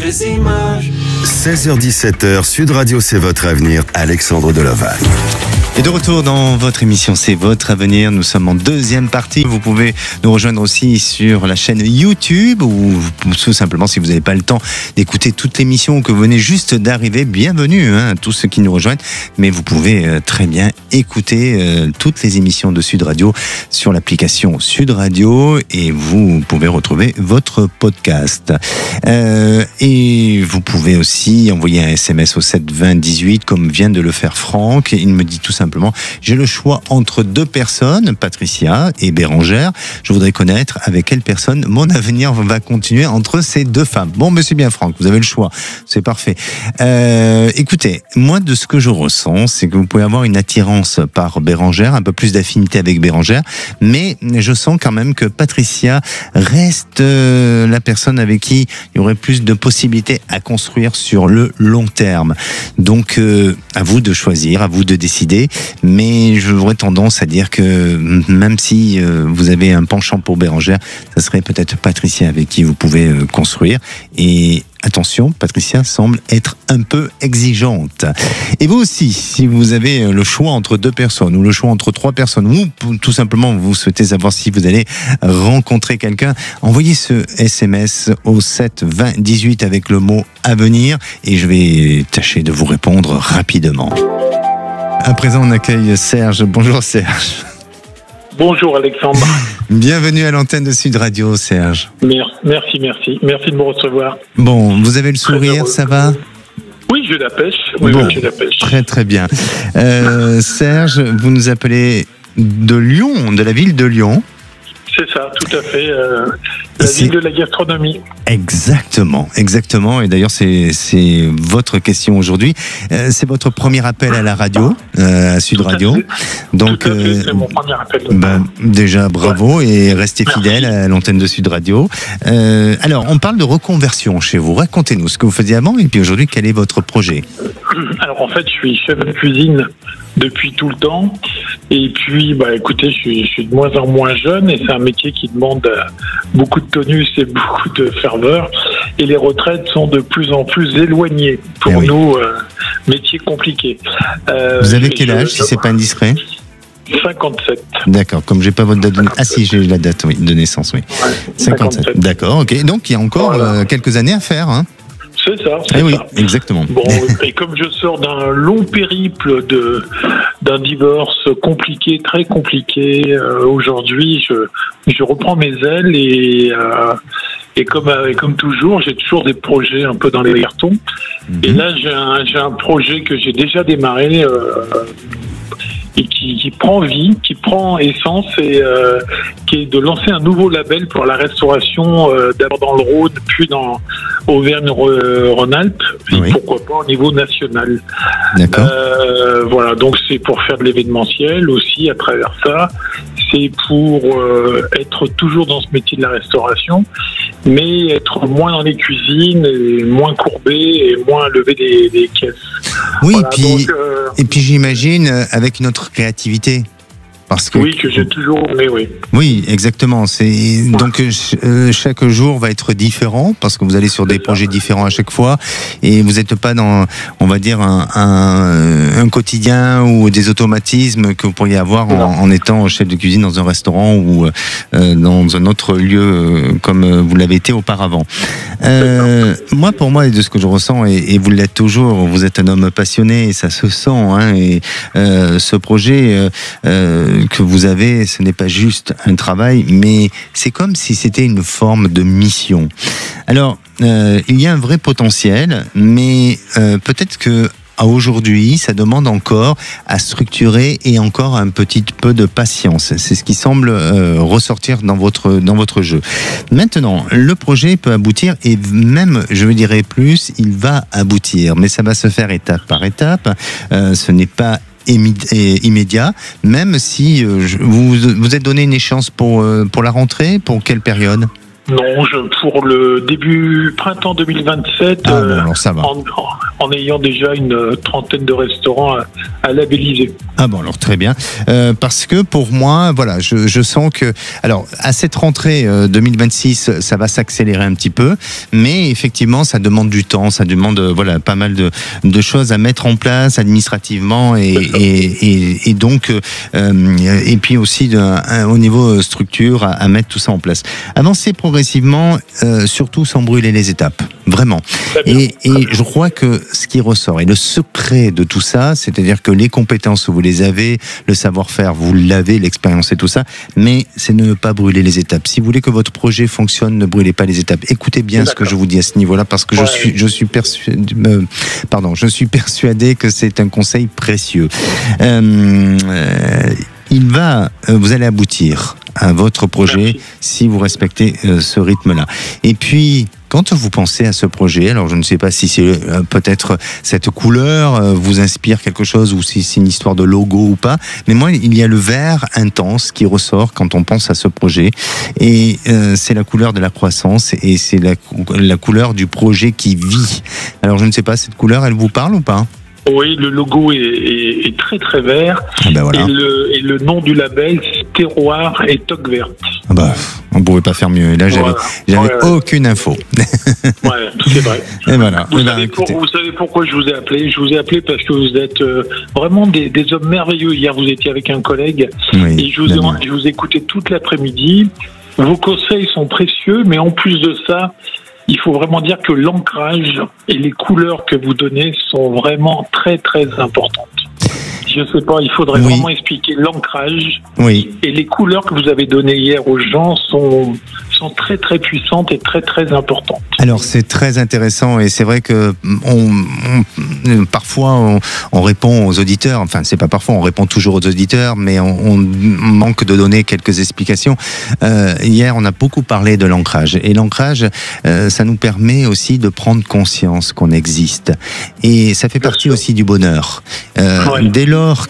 les images. 16h-17h, Sud Radio, c'est votre avenir. Alexandre Delovac. Et de retour dans votre émission, c'est votre avenir. Nous sommes en deuxième partie. Vous pouvez nous rejoindre aussi sur la chaîne YouTube ou tout simplement, si vous n'avez pas le temps d'écouter toute l'émission ou que vous venez juste d'arriver, bienvenue à tous ceux qui nous rejoignent. Mais vous pouvez très bien écouter toutes les émissions de Sud Radio sur l'application Sud Radio et vous pouvez retrouver votre podcast. Et vous pouvez aussi envoyer un SMS au 7 20 18 comme vient de le faire Franck. Il me dit tout simplement, j'ai le choix entre deux personnes, Patricia et Bérangère. Je voudrais connaître avec quelle personne mon avenir va continuer entre ces deux femmes. Bon, mais c'est bien Franck, vous avez le choix. C'est parfait. Écoutez, moi de ce que je ressens, c'est que vous pouvez avoir une attirance par Bérangère, un peu plus d'affinité avec Bérangère, mais je sens quand même que Patricia reste la personne avec qui il y aurait plus de possibilités à construire sur le long terme. Donc, à vous de choisir, à vous de décider. Mais j'aurais tendance à dire que même si vous avez un penchant pour Bérangère, ça serait peut-être Patricia avec qui vous pouvez construire. Et attention, Patricia semble être un peu exigeante. Et vous aussi, si vous avez le choix entre deux personnes ou le choix entre trois personnes ou tout simplement vous souhaitez savoir si vous allez rencontrer quelqu'un, envoyez ce SMS au 7 20 18 avec le mot avenir et je vais tâcher de vous répondre rapidement. À présent, on accueille Serge. Bonjour Serge. Bonjour Alexandre. Bienvenue à l'antenne de Sud Radio, Serge. Merci. Merci de me recevoir. Bon, vous avez le sourire, ça va ? Oui, j'ai la pêche. Oui, bon, j'ai la pêche. Très bien. Serge, vous nous appelez de Lyon, de la ville de Lyon. C'est ça, tout à fait. La ville de la gastronomie. Exactement. Et d'ailleurs, c'est votre question aujourd'hui. C'est votre premier appel à la radio, à Sud Radio. Donc, c'est mon premier appel. Déjà, bravo et restez fidèles à l'antenne de Sud Radio. Alors, on parle de reconversion chez vous. Racontez-nous ce que vous faisiez avant et puis aujourd'hui, quel est votre projet ? Alors, en fait, je suis chef de cuisine depuis tout le temps. Et puis, écoutez, je suis de moins en moins jeune et c'est un métier qui demande beaucoup de tonus et beaucoup de ferveur. Et les retraites sont de plus en plus éloignées pour nous, métier compliqué. Vous avez quel âge, si c'est pas indiscret ? 57. D'accord, comme j'ai pas votre date de naissance. Ah si, j'ai la date de naissance, oui. Ouais, 57. D'accord, ok. Donc il y a encore quelques années à faire, hein. C'est ça. Oui, exactement. Bon, et comme je sors d'un long périple d'un divorce compliqué, très compliqué, aujourd'hui, je reprends mes ailes et comme toujours, j'ai toujours des projets un peu dans les cartons. Et là, j'ai un projet que j'ai déjà démarré et qui prend vie, qui prend essence et qui est de lancer un nouveau label pour la restauration d'abord dans le Rhône, puis dans Auvergne-Rhône-Alpes, et pourquoi pas au niveau national. D'accord. Voilà, donc c'est pour faire de l'événementiel aussi à travers ça. C'est pour être toujours dans ce métier de la restauration, mais être moins dans les cuisines, et moins courbé et moins lever des caisses. Oui, voilà, et puis j'imagine avec une autre créativité. Parce que, oui, que j'ai toujours aimé, oui. Oui, exactement. Donc chaque jour va être différent parce que vous allez sur des projets différents à chaque fois et vous n'êtes pas dans, on va dire, un quotidien ou des automatismes que vous pourriez avoir en étant chef de cuisine dans un restaurant ou dans un autre lieu comme vous l'avez été auparavant. Pour moi, et de ce que je ressens, et vous l'êtes toujours, vous êtes un homme passionné et ça se sent, hein, et ce projet que vous avez, ce n'est pas juste un travail, mais c'est comme si c'était une forme de mission. Alors, il y a un vrai potentiel, mais peut-être que à aujourd'hui, ça demande encore à structurer et encore un petit peu de patience. C'est ce qui semble ressortir dans votre jeu. Maintenant, le projet peut aboutir et même, je veux dire plus, il va aboutir, mais ça va se faire étape par étape. Ce n'est pas immédiat, même si vous êtes donné une échéance pour la rentrée, pour quelle période ? Non, pour le début printemps 2027, alors ça va. en ayant déjà une trentaine de restaurants à labelliser. Ah bon, alors très bien. Parce que pour moi, voilà, je sens que, alors à cette rentrée 2026, ça va s'accélérer un petit peu, mais effectivement, ça demande du temps, ça demande voilà pas mal de choses à mettre en place administrativement et donc et puis aussi au niveau structure à mettre tout ça en place. Avancer progressivement, surtout sans brûler les étapes, vraiment. Et je crois que ce qui ressort et le secret de tout ça, c'est-à-dire que les compétences vous les avez, le savoir-faire vous l'avez, l'expérience et tout ça, mais c'est ne pas brûler les étapes. Si vous voulez que votre projet fonctionne, ne brûlez pas les étapes. Écoutez bien ce que je vous dis à ce niveau-là, parce que je suis persuadé que c'est un conseil précieux. Vous allez aboutir à votre projet si vous respectez ce rythme-là. Et puis, quand vous pensez à ce projet, alors je ne sais pas si c'est peut-être cette couleur vous inspire quelque chose ou si c'est une histoire de logo ou pas, mais moi il y a le vert intense qui ressort quand on pense à ce projet et c'est la couleur de la croissance et c'est la couleur du projet qui vit. Alors je ne sais pas, cette couleur elle vous parle ou pas ? Oui, le logo est très très vert. Ah ben voilà. Et le nom du label, c'est Terroir et Toque Verte. Ah bah, on ne pouvait pas faire mieux. Là, j'avais aucune info. Ouais, c'est vrai. Et voilà. Vous savez pourquoi je vous ai appelé ? Je vous ai appelé parce que vous êtes vraiment des hommes merveilleux. Hier, vous étiez avec un collègue et je vous ai écouté toute l'après-midi. Vos conseils sont précieux, mais en plus de ça, il faut vraiment dire que l'ancrage et les couleurs que vous donnez sont vraiment très très importantes. Je ne sais pas, il faudrait vraiment expliquer l'ancrage. Oui. Et les couleurs que vous avez données hier aux gens sont très très puissantes et très très importantes. Alors c'est très intéressant et c'est vrai que parfois on répond aux auditeurs, enfin c'est pas parfois, on répond toujours aux auditeurs, mais on manque de donner quelques explications. Hier on a beaucoup parlé de l'ancrage et l'ancrage ça nous permet aussi de prendre conscience qu'on existe et ça fait partie aussi du bonheur. Dès lors